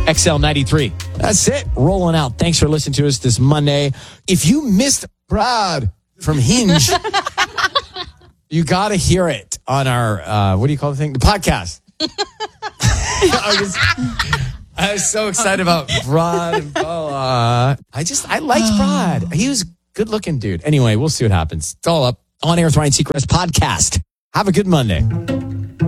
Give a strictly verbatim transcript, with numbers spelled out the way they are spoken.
X L ninety-three. That's it. Rolling out. Thanks for listening to us this Monday. If you missed Brad from Hinge, you got to hear it on our, uh, what do you call the thing? The podcast. I, was, I was so excited about Brad and Bella. I just, I liked Brad. He was a good looking dude. Anyway, we'll see what happens. It's all up on Air with Ryan Seacrest podcast. Have a good Monday.